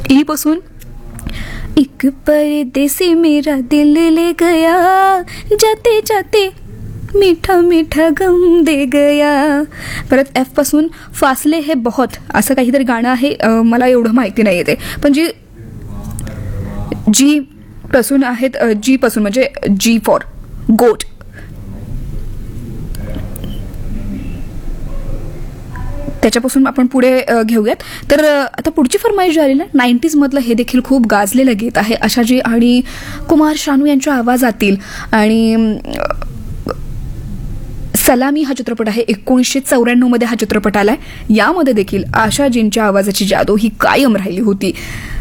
E पासून एक परदेसी मेरा दिल ले गया, जाते जाते मीठा मीठा गम दे गया. परत एफ पासून फासले हे बहुत असं काहीतरी गाणं आहे, मला एवढं माहिती नाही ते. पण जी पासून आहेत, जी पासून म्हणजे जी फॉर गोट. त्याच्यापासून आपण पुढे घेऊयात. तर आता पुढची फरमाईश जी आली ना, 90s मधलं हे देखील खूप गाजलेलं गीत आहे आशाजी आणि कुमार शानू यांच्या आवाजातील. आणि सलामी हा चित्रपट आहे, 1994 मध्ये हा चित्रपट आलाय. यामध्ये देखील आशाजींच्या आवाजाची जादू ही कायम राहिली होती.